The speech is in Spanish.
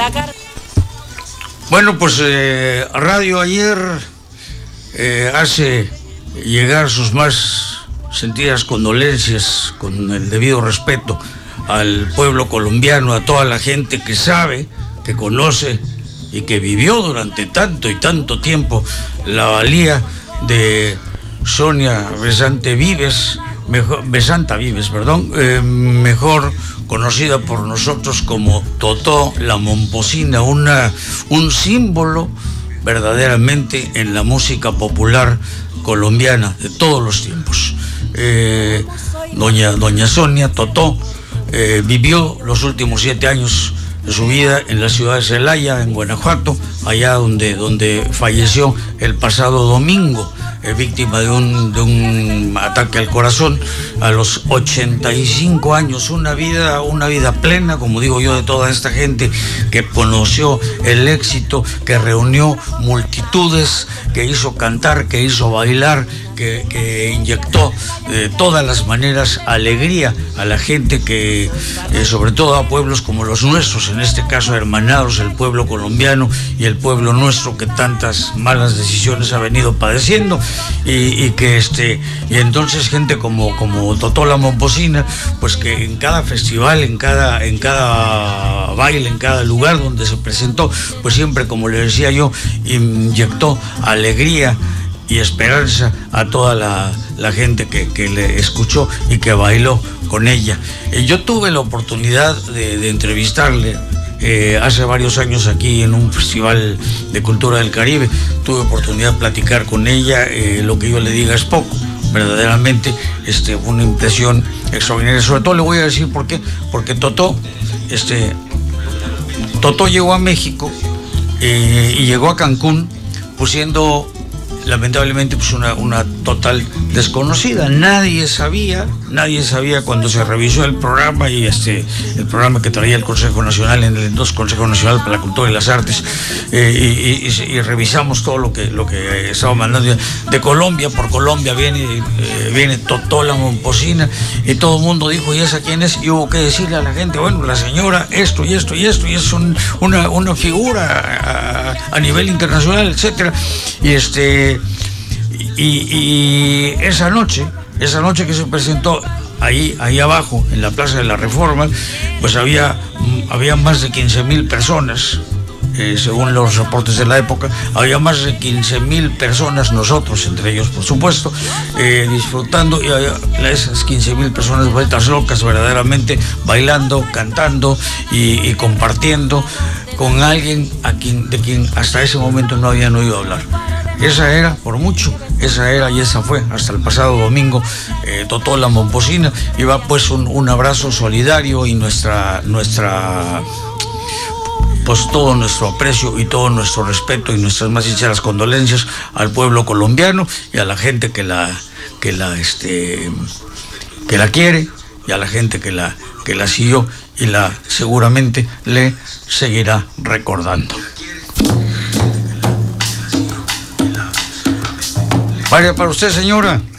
Bueno, pues Radio Ayer hace llegar sus más sentidas condolencias, con el debido respeto, al pueblo colombiano, a toda la gente que sabe, que conoce y que vivió durante tanto y tanto tiempo la valía de Sonia Besanta Vives, mejor conocida por nosotros como Totó la Momposina, un símbolo verdaderamente en la música popular colombiana de todos los tiempos. Doña Sonia Totó vivió los últimos 7 años de su vida en la ciudad de Celaya, en Guanajuato, allá donde falleció el pasado domingo, víctima de un ataque al corazón a los 85 años. Una vida plena, como digo yo, de toda esta gente que conoció el éxito, que reunió multitudes, que hizo cantar, que hizo bailar, que inyectó de todas las maneras alegría a la gente, que sobre todo a pueblos como los nuestros, en este caso hermanados, el pueblo colombiano y el pueblo nuestro, que tantas malas decisiones ha venido padeciendo, y entonces gente como Totó la Momposina, pues que en cada festival, en cada baile, en cada lugar donde se presentó, pues siempre, como le decía yo, inyectó alegría y esperanza a toda la gente que le escuchó y que bailó con ella. Yo tuve la oportunidad de entrevistarle hace varios años aquí en un festival de cultura del Caribe. Tuve oportunidad de platicar con ella. Lo que yo le diga es poco, verdaderamente. Fue una impresión extraordinaria. Sobre todo le voy a decir por qué, porque Totó llegó a México y llegó a Cancún, pues siendo lamentablemente pues una total desconocida. Nadie sabía cuando se revisó el programa, y el programa que traía el Consejo Nacional, en el entonces Consejo Nacional para la Cultura y las Artes, y revisamos todo lo que estaba mandando de Colombia. Por Colombia viene Totó la Momposina, y todo el mundo dijo: ¿y esa quién es? Y hubo que decirle a la gente: bueno, la señora esto y esto y esto, y es una figura a nivel internacional, etcétera. Y esa noche que se presentó ahí abajo en la Plaza de la Reforma, pues había más de 15,000 personas, según los reportes de la época. Había más de 15,000 personas, nosotros entre ellos, por supuesto, disfrutando, y esas 15,000 personas vueltas locas, verdaderamente bailando, cantando y compartiendo con alguien de quien hasta ese momento no habían oído hablar. Esa era, por mucho, y esa fue hasta el pasado domingo, Totó la Momposina. Y va pues un abrazo solidario, y pues todo nuestro aprecio y todo nuestro respeto y nuestras más sinceras condolencias al pueblo colombiano y a la gente que la quiere, y a la gente que la siguió y seguramente le seguirá recordando. Vaya para usted, señora.